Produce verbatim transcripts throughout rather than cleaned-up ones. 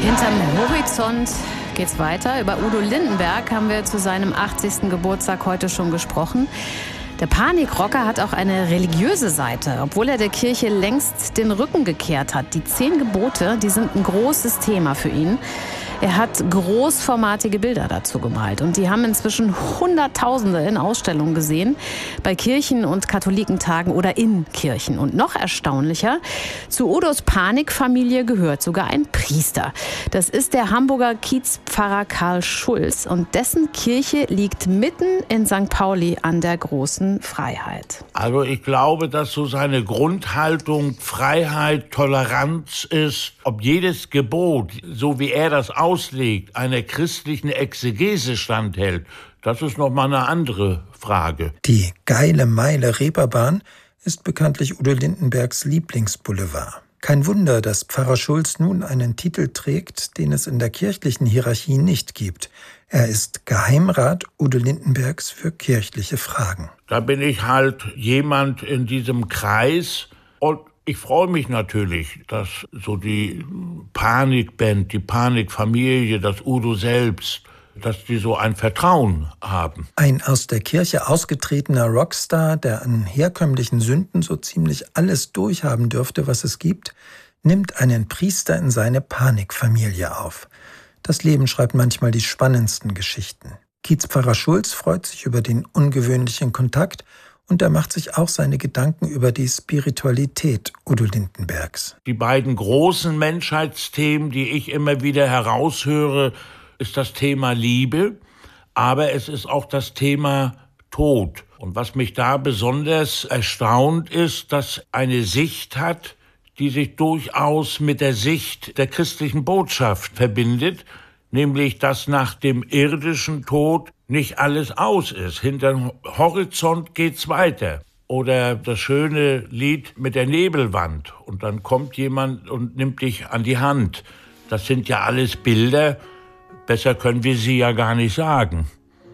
Hinterm Horizont geht's weiter. Über Udo Lindenberg haben wir zu seinem achtzigsten Geburtstag heute schon gesprochen. Der Panikrocker hat auch eine religiöse Seite, obwohl er der Kirche längst den Rücken gekehrt hat. Die zehn Gebote, die sind ein großes Thema für ihn. Er hat großformatige Bilder dazu gemalt und die haben inzwischen Hunderttausende in Ausstellungen gesehen, bei Kirchen- und Katholikentagen oder in Kirchen. Und noch erstaunlicher, zu Udos Panikfamilie gehört sogar ein Priester. Das ist der Hamburger Kiezpfarrer Karl Schulz und dessen Kirche liegt mitten in Sankt Pauli an der Großen Freiheit. Also ich glaube, dass so seine Grundhaltung Freiheit, Toleranz ist, ob jedes Gebot, so wie er das auslegt, einer christlichen Exegese standhält, das ist noch mal eine andere Frage. Die Geile Meile Reeperbahn ist bekanntlich Udo Lindenbergs Lieblingsboulevard. Kein Wunder, dass Pfarrer Schulz nun einen Titel trägt, den es in der kirchlichen Hierarchie nicht gibt. Er ist Geheimrat Udo Lindenbergs für kirchliche Fragen. Da bin ich halt jemand in diesem Kreis und ich freue mich natürlich, dass so die Panikband, die Panikfamilie, das Udo selbst, dass die so ein Vertrauen haben. Ein aus der Kirche ausgetretener Rockstar, der an herkömmlichen Sünden so ziemlich alles durchhaben dürfte, was es gibt, nimmt einen Priester in seine Panikfamilie auf. Das Leben schreibt manchmal die spannendsten Geschichten. Kiezpfarrer Schulz freut sich über den ungewöhnlichen Kontakt und er macht sich auch seine Gedanken über die Spiritualität Udo Lindenbergs. Die beiden großen Menschheitsthemen, die ich immer wieder heraushöre, ist das Thema Liebe, aber es ist auch das Thema Tod. Und was mich da besonders erstaunt ist, dass eine Sicht hat, die sich durchaus mit der Sicht der christlichen Botschaft verbindet, nämlich dass nach dem irdischen Tod nicht alles aus ist. Hinterm Horizont geht's weiter. Oder das schöne Lied mit der Nebelwand. Und dann kommt jemand und nimmt dich an die Hand. Das sind ja alles Bilder. Besser können wir sie ja gar nicht sagen.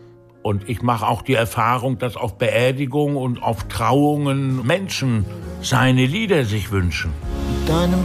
Und ich mache auch die Erfahrung, dass auf Beerdigungen und auf Trauungen Menschen seine Lieder sich wünschen. Deinem